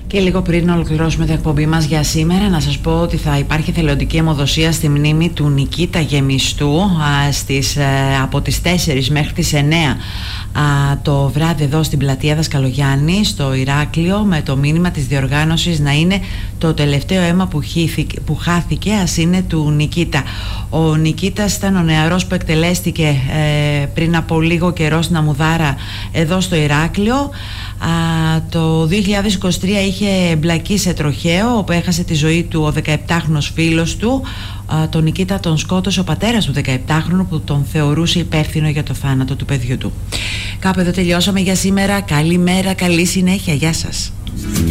Και λίγο πριν ολοκληρώσουμε την εκπομπή μας για σήμερα, να σας πω ότι θα υπάρχει θελοντική αιμοδοσία στη μνήμη του Νικήτα Γεμιστού από τις 4 μέχρι τις 9 το βράδυ εδώ στην πλατεία Δασκαλογιάννη στο Ηράκλειο, με το μήνυμα της διοργάνωσης να είναι το τελευταίο αίμα που χάθηκε, ας είναι του Νικήτα. Ο Νικήτας ήταν ο νεαρός που εκτελέστηκε πριν από λίγο καιρό στην Αμμουδάρα εδώ στο Ηράκλειο. Το 2023 είχε εμπλακεί σε τροχαίο όπου έχασε τη ζωή του ο 17χρονος φίλος του. Τον Νικήτα τον σκότωσε ο πατέρας του 17χρονου που τον θεωρούσε υπεύθυνο για το θάνατο του παιδιού του. Κάπου εδώ τελειώσαμε για σήμερα. Καλή μέρα, καλή συνέχεια. Γεια σας.